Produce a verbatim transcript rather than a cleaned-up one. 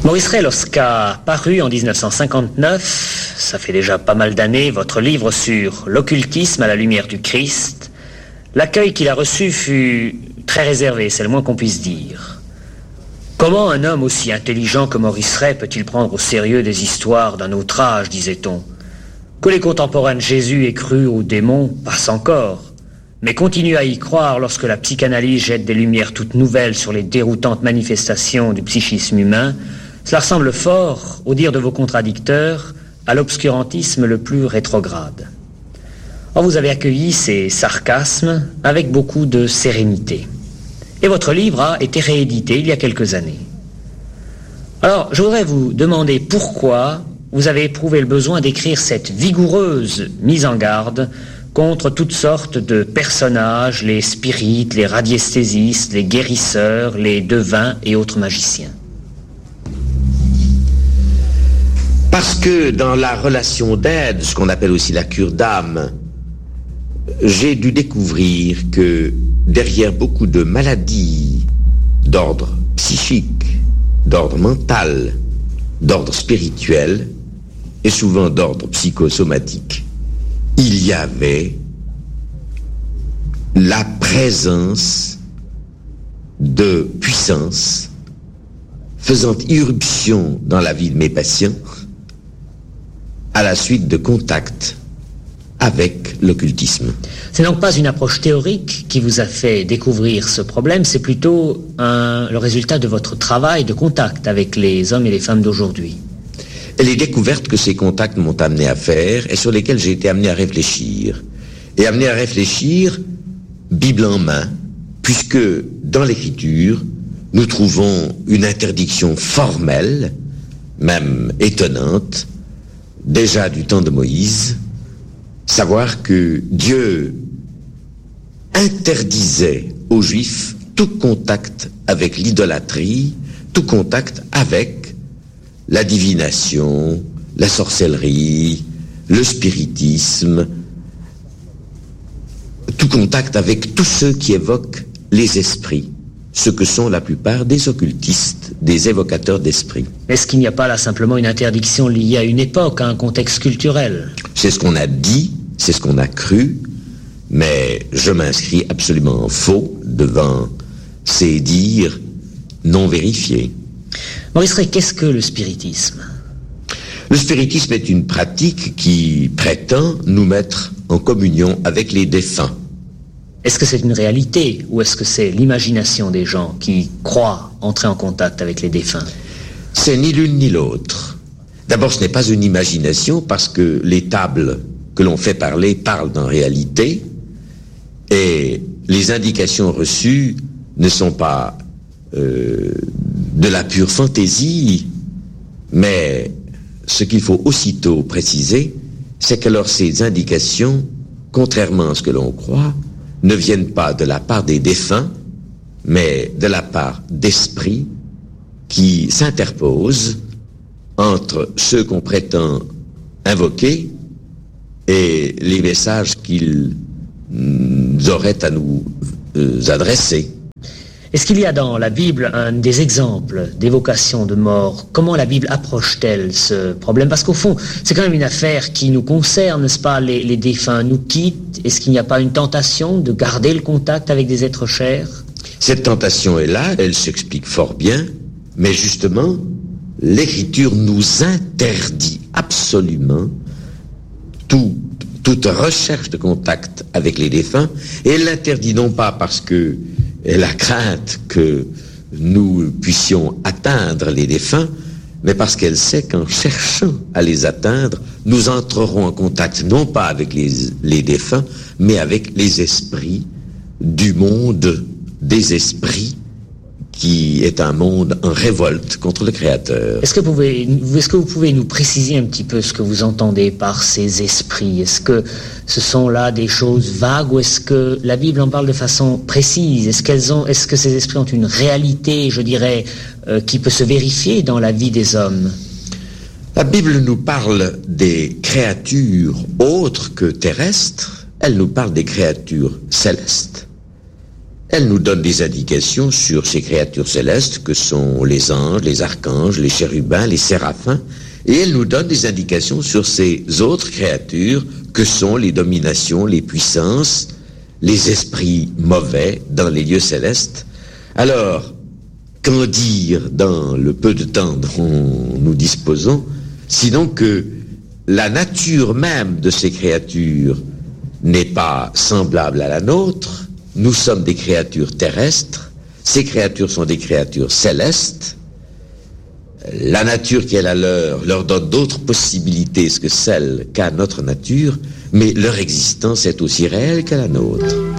Maurice Rey, lorsqu'a paru en dix-neuf cent cinquante-neuf, ça fait déjà pas mal d'années, votre livre sur l'occultisme à la lumière du Christ, l'accueil qu'il a reçu fut très réservé, c'est le moins qu'on puisse dire. Comment un homme aussi intelligent que Maurice Rey peut-il prendre au sérieux des histoires d'un autre âge, disait-on? Que les contemporains de Jésus aient cru aux démons, passe encore. Mais continue à y croire lorsque la psychanalyse jette des lumières toutes nouvelles sur les déroutantes manifestations du psychisme humain. Cela ressemble fort, au dire de vos contradicteurs, à l'obscurantisme le plus rétrograde. Or, vous avez accueilli ces sarcasmes avec beaucoup de sérénité. Et votre livre a été réédité il y a quelques années. Alors, je voudrais vous demander pourquoi vous avez éprouvé le besoin d'écrire cette vigoureuse mise en garde contre toutes sortes de personnages, les spirites, les radiesthésistes, les guérisseurs, les devins et autres magiciens. Parce que dans la relation d'aide, ce qu'on appelle aussi la cure d'âme, j'ai dû découvrir que derrière beaucoup de maladies d'ordre psychique, d'ordre mental, d'ordre spirituel et souvent d'ordre psychosomatique, il y avait la présence de puissances faisant irruption dans la vie de mes patients à la suite de contacts avec l'occultisme. C'est donc pas une approche théorique qui vous a fait découvrir ce problème, c'est plutôt un, le résultat de votre travail de contact avec les hommes et les femmes d'aujourd'hui. Et les découvertes que ces contacts m'ont amené à faire et sur lesquelles j'ai été amené à réfléchir. Et amené à réfléchir, Bible en main, puisque dans l'Écriture, nous trouvons une interdiction formelle, même étonnante, déjà du temps de Moïse, savoir que Dieu interdisait aux Juifs tout contact avec l'idolâtrie, tout contact avec la divination, la sorcellerie, le spiritisme, tout contact avec tous ceux qui évoquent les esprits, ce que sont la plupart des occultistes, des évocateurs d'esprits. Est-ce qu'il n'y a pas là simplement une interdiction liée à une époque, à un contexte culturel? C'est ce qu'on a dit, c'est ce qu'on a cru, mais je m'inscris absolument en faux devant ces dires non vérifiés. Maurice Rey, qu'est-ce que le spiritisme? Le spiritisme est une pratique qui prétend nous mettre en communion avec les défunts. Est-ce que c'est une réalité ou est-ce que c'est l'imagination des gens qui croient entrer en contact avec les défunts? C'est ni l'une ni l'autre. D'abord, ce n'est pas une imagination parce que les tables que l'on fait parler parlent en réalité et les indications reçues ne sont pas euh, de la pure fantaisie, mais ce qu'il faut aussitôt préciser, c'est que alors ces indications, contrairement à ce que l'on croit, ne viennent pas de la part des défunts, mais de la part d'esprits qui s'interposent entre ceux qu'on prétend invoquer et les messages qu'ils auraient à nous adresser. Est-ce qu'il y a dans la Bible un des exemples d'évocation de mort? Comment la Bible approche-t-elle ce problème? Parce qu'au fond, c'est quand même une affaire qui nous concerne, n'est-ce pas? Les, les défunts nous quittent. Est-ce qu'il n'y a pas une tentation de garder le contact avec des êtres chers? Cette tentation est là, elle s'explique fort bien, mais justement, l'Écriture nous interdit absolument tout, toute recherche de contact avec les défunts, et elle l'interdit non pas parce que elle a crainte que nous puissions atteindre les défunts, mais parce qu'elle sait qu'en cherchant à les atteindre, nous entrerons en contact non pas avec les, les défunts, mais avec les esprits du monde des esprits, qui est un monde en révolte contre le Créateur. Est-ce que vous pouvez, est-ce que vous pouvez nous préciser un petit peu ce que vous entendez par ces esprits? Est-ce que ce sont là des choses vagues ou est-ce que la Bible en parle de façon précise? Est-ce qu'elles ont, est-ce que ces esprits ont une réalité, je dirais, euh, qui peut se vérifier dans la vie des hommes? La Bible nous parle des créatures autres que terrestres, elle nous parle des créatures célestes. Elle nous donne des indications sur ces créatures célestes que sont les anges, les archanges, les chérubins, les séraphins, et elle nous donne des indications sur ces autres créatures que sont les dominations, les puissances, les esprits mauvais dans les lieux célestes. Alors, qu'en dire dans le peu de temps dont nous disposons, sinon que la nature même de ces créatures n'est pas semblable à la nôtre. Nous sommes des créatures terrestres, ces créatures sont des créatures célestes. La nature qui est la leur leur donne d'autres possibilités que celles qu'a notre nature, mais leur existence est aussi réelle qu'à la nôtre.